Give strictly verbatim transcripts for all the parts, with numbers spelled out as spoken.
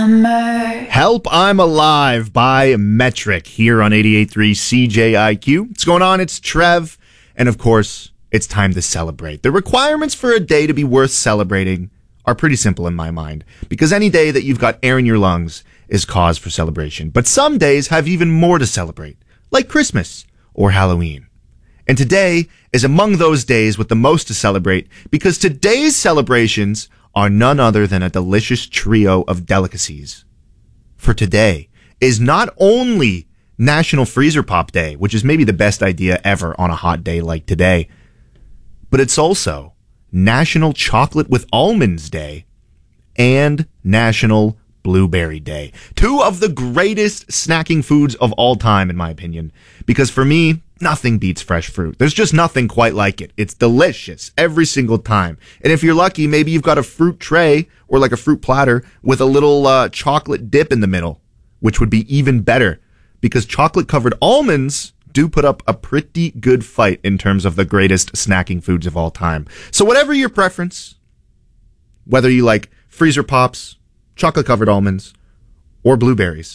Help, I'm Alive by Metric here on eighty-eight point three C J I Q. What's going on? It's Trev. And of course, it's time to celebrate. The requirements for a day to be worth celebrating are pretty simple in my mind, because any day that you've got air in your lungs is cause for celebration. But some days have even more to celebrate, like Christmas or Halloween. And today is among those days with the most to celebrate, because today's celebrations are none other than a delicious trio of delicacies. For today is not only National Freezer Pop Day, which is maybe the best idea ever on a hot day like today, but it's also National Chocolate with Almonds Day and National Blueberry Day. Two of the greatest snacking foods of all time, in my opinion, because for me, nothing beats fresh fruit. There's just nothing quite like it. It's delicious every single time. And if you're lucky, maybe you've got a fruit tray or like a fruit platter with a little uh, chocolate dip in the middle, which would be even better, because chocolate-covered almonds do put up a pretty good fight in terms of the greatest snacking foods of all time. So whatever your preference, whether you like freezer pops, chocolate-covered almonds, or blueberries,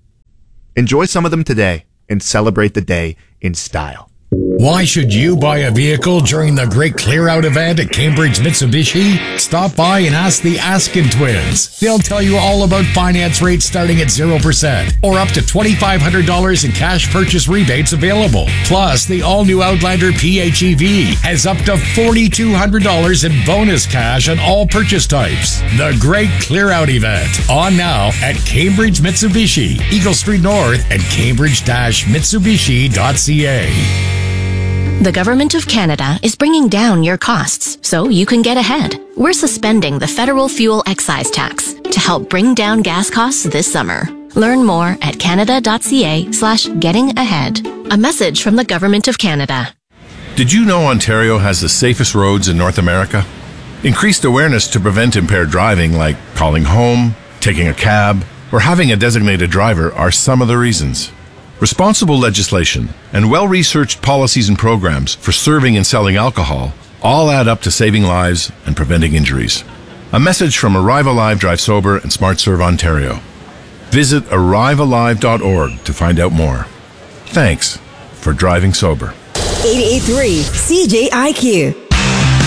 enjoy some of them today and celebrate the day in style. Why should you buy a vehicle during the Great Clear Out event at Cambridge Mitsubishi? Stop by and ask the Askin twins. They'll tell you all about finance rates starting at zero percent or up to twenty-five hundred dollars in cash purchase rebates available. Plus, the all-new Outlander P H E V has up to four thousand two hundred dollars in bonus cash on all purchase types. The Great Clear Out event, on now at Cambridge Mitsubishi, Eagle Street North at cambridge dash mitsubishi dot c a. The Government of Canada is bringing down your costs so you can get ahead. We're suspending the federal fuel excise tax to help bring down gas costs this summer. Learn more at canada.ca slash getting ahead. A message from the Government of Canada. Did you know Ontario has the safest roads in North America? Increased awareness to prevent impaired driving, like calling home, taking a cab, or having a designated driver, are some of the reasons. Responsible legislation and well-researched policies and programs for serving and selling alcohol all add up to saving lives and preventing injuries. A message from Arrive Alive Drive Sober and SmartServe Ontario. Visit arrive alive dot org to find out more. Thanks for driving sober. eighty-eight point three C J I Q.